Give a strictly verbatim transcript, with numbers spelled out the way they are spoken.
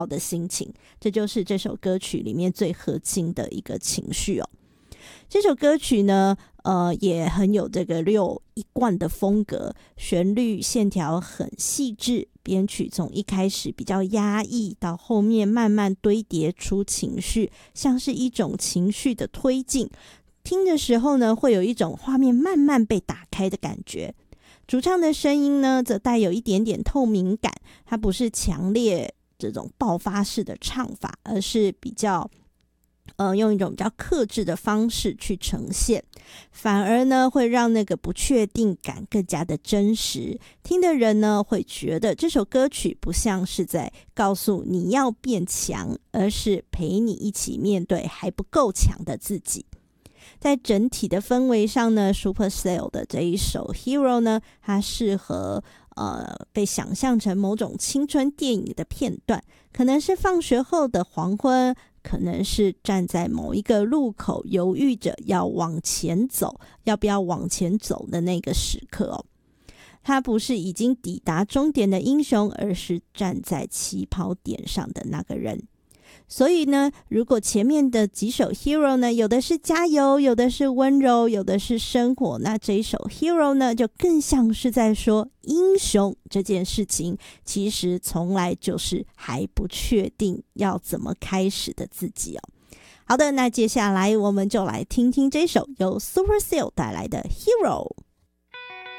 的心情，这就是这首歌曲里面最核心的一个情绪哦。这首歌曲呢，呃，也很有这个六一贯的风格，旋律线条很细致，编曲从一开始比较压抑，到后面慢慢堆叠出情绪，像是一种情绪的推进。听的时候呢，会有一种画面慢慢被打开的感觉。主唱的声音呢，则带有一点点透明感，它不是强烈这种爆发式的唱法，而是比较呃，用一种比较克制的方式去呈现，反而呢会让那个不确定感更加的真实。听的人呢会觉得这首歌曲不像是在告诉你要变强，而是陪你一起面对还不够强的自己。在整体的氛围上呢 Supercell 的这一首 Hero 呢，它适合呃被想象成某种青春电影的片段，可能是放学后的黄昏，可能是站在某一个路口犹豫着要往前走，要不要往前走的那个时刻哦。他不是已经抵达终点的英雄，而是站在起跑点上的那个人。所以呢，如果前面的几首 Hero 呢，有的是加油，有的是温柔，有的是生活，那这一首 Hero 呢，就更像是在说英雄这件事情其实从来就是还不确定要怎么开始的自己哦。好的，那接下来我们就来听听这首由 Supercell 带来的 Hero。